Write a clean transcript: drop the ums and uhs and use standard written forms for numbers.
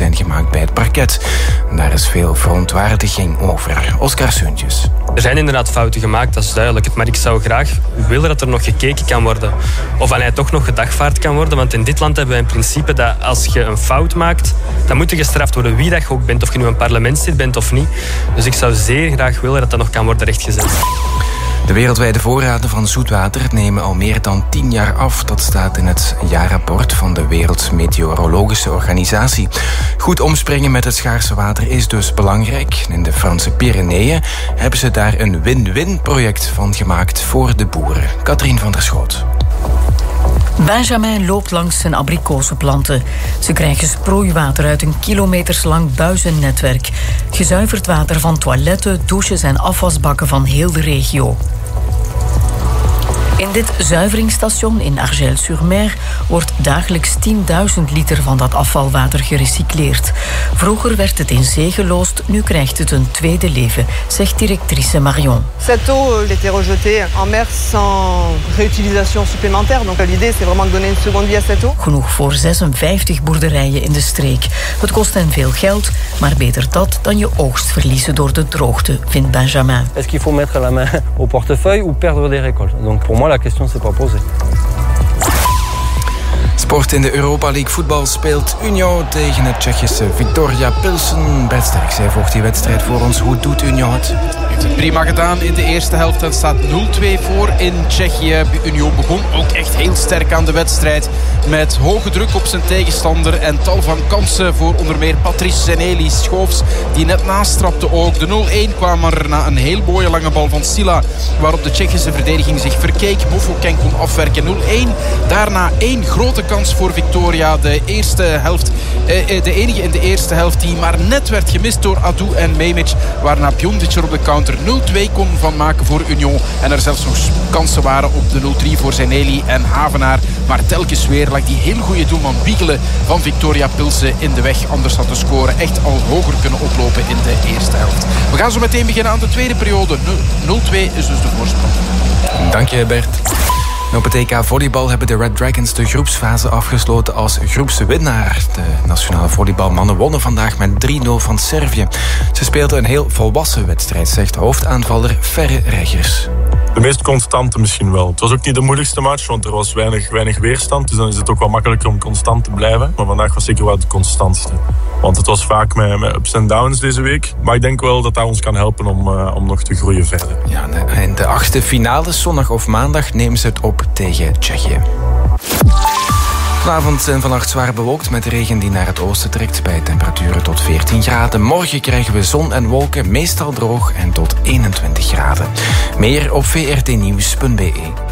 zijn gemaakt bij het parket. Daar is veel verontwaardiging over. Oscar Seuntjes. Er zijn inderdaad fouten gemaakt, dat is duidelijk. Maar ik zou graag willen dat er nog gekeken kan worden. Of aan hij toch nog gedagvaard kan worden. Want in dit land hebben we in principe dat als je een fout maakt, dan moet je gestraft worden wie dat je ook bent. Of je nu een parlementslid bent of niet. Dus ik zou zeer graag willen dat dat nog kan worden rechtgezet. De wereldwijde voorraden van zoetwater nemen al meer dan 10 jaar af. Dat staat in het jaarrapport van de Wereldmeteorologische Organisatie. Goed omspringen met het schaarse water is dus belangrijk. In de Franse Pyreneeën hebben ze daar een win-win project van gemaakt voor de boeren. Katrien van der Schoot. Benjamin loopt langs zijn abrikozenplanten. Ze krijgen sproeiwater uit een kilometerslang buizennetwerk. Gezuiverd water van toiletten, douches en afwasbakken van heel de regio. In dit zuiveringsstation in Argel-sur-Mer wordt dagelijks 10.000 liter van dat afvalwater gerecycleerd. Vroeger werd het in zee geloosd, nu krijgt het een tweede leven, zegt directrice Marion. Cette eau était rejetée en mer sans réutilisation supplémentaire. Donc l'idée c'est vraiment de donner une seconde vie à cette eau. Genoeg voor 56 boerderijen in de streek. Het kost hen veel geld, maar beter dat dan je oogst verliezen door de droogte, vindt Benjamin. Est-ce qu'il faut mettre la main au portefeuille ou perdre des récoltes? Donc pour moi la question s'est pas posée. Sport in de Europa League voetbal speelt Union tegen het Tsjechische Viktoria Pilsen. Bert Sterk, zij volgt die wedstrijd voor ons. Hoe doet Union het? Heeft het prima gedaan in de eerste helft. Het staat 0-2 voor in Tsjechië. Union begon ook echt heel sterk aan de wedstrijd. Met hoge druk op zijn tegenstander en tal van kansen voor onder meer Patrice Zeneli Schoofs, die net nastrapte ook. De 0-1 kwam er na een heel mooie lange bal van Silla, waarop de Tsjechische verdediging zich verkeek. Moufoken kon afwerken. 0-1. Daarna 1 grote kans voor Victoria. De enige in de eerste helft die maar net werd gemist door Adu en Memic, waarna Pjondic er op de counter 0-2 kon van maken voor Union. En er zelfs nog kansen waren op de 0-3 voor Zeneli en Havenaar. Maar telkens weer lag die heel goede doelman Wiegelen van Viktoria Pilsen in de weg. Anders had de score echt al hoger kunnen oplopen in de eerste helft. We gaan zo meteen beginnen aan de tweede periode. 0-2 is dus de voorsprong. Dank je, Bert. Op het EK volleybal hebben de Red Dragons de groepsfase afgesloten als groepswinnaar. De nationale volleybalmannen wonnen vandaag met 3-0 van Servië. Ze speelden een heel volwassen wedstrijd, zegt hoofdaanvaller Ferre Reggers. De meest constante misschien wel. Het was ook niet de moeilijkste match, want er was weinig weerstand. Dus dan is het ook wel makkelijker om constant te blijven. Maar vandaag was zeker wel de constantste. Want het was vaak met ups en downs deze week. Maar ik denk wel dat dat ons kan helpen om nog te groeien verder. Ja, en de 8e finale, zondag of maandag, nemen ze het op tegen Tsjechië. Vanavond en vannacht zwaar bewolkt met regen die naar het oosten trekt bij temperaturen tot 14 graden. Morgen krijgen we zon en wolken, meestal droog en tot 21 graden. Meer op vrtnieuws.be.